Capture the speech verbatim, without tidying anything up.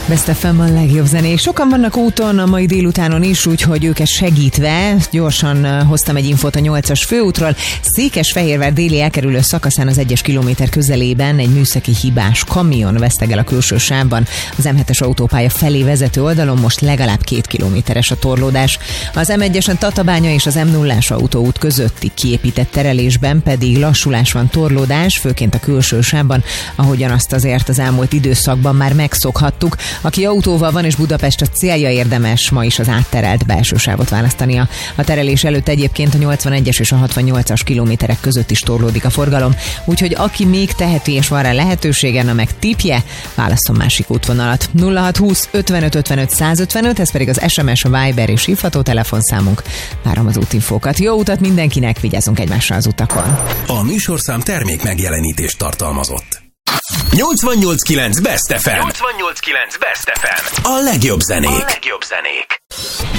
Best ef em a legjobb zenék. Sokan vannak úton a mai délutánon is, úgyhogy őket segítve gyorsan hoztam egy infót a nyolcas főútról. Székesfehérvár déli elkerülő szakaszán az egyes kilométer közelében egy műszaki hibás kamion vesztegel a külső sávban. Az em hetes autópálya felé vezető oldalon most legalább két kilométeres a torlódás. Az em egyesen Tatabánya és az em nullás autóút közötti kiépített terelésben pedig lassulás van, torlódás, főként a külső sávban, ahogyan azt azért az elmúlt időszakban már megszokhattuk. Aki autóval van és Budapest a célja, érdemes ma is az átterelt belső sávot választania. A terelés előtt egyébként a nyolcvanegyes és a hatvannyolcas kilométerek között is torlódik a forgalom, úgyhogy aki még teheti és van rá lehetősége, na meg tippje, válasszon másik útvonalat. nulla hat húsz ötvenöt ötvenöt százötvenöt, ez pedig az es em es, a Viber és hívható telefonszámunk. Várom az útinfókat. Jó utat mindenkinek, vigyázzunk egymásra az utakon. A műsorszám termék megjelenítést tartalmazott. nyolcvannyolc kilenc Best ef em. nyolcvannyolc kilenc Best ef em. A legjobb zenék. A legjobb zenék.